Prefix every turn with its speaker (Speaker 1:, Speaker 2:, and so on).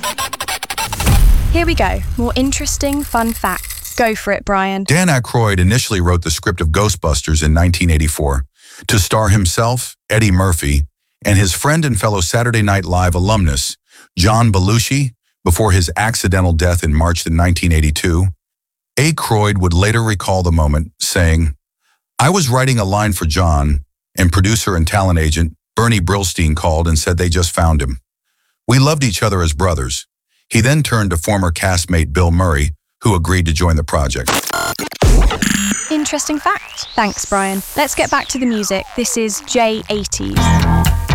Speaker 1: Here we go. More interesting, fun facts. Go for it, Brian.
Speaker 2: Dan Aykroyd initially wrote the script of Ghostbusters in 1984 to star himself, Eddie Murphy, and his friend and fellow Saturday Night Live alumnus, John Belushi, before his accidental death in March 1982. Aykroyd would later recall the moment, saying, "I was writing a line for John, and producer and talent agent Bernie Brillstein called and said they just found him. We loved each other as brothers." He then turned to former castmate Bill Murray, who agreed to join the project.
Speaker 1: Interesting fact. Thanks, Brian. Let's get back to the music. This is J80s.